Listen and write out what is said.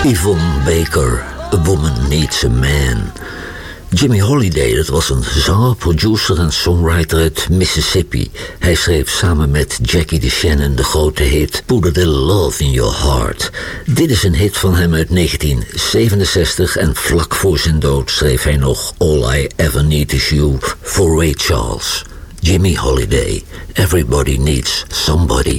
Yvonne Baker, A Woman Needs a Man. Jimmy Holiday, dat was een zanger, producer en songwriter uit Mississippi. Hij schreef samen met Jackie DeShannon de grote hit Put a Little Love in Your Heart. Dit is een hit van hem uit 1967 en vlak voor zijn dood schreef hij nog All I Ever Need Is You voor Ray Charles. Jimmy Holiday, Everybody Needs Somebody.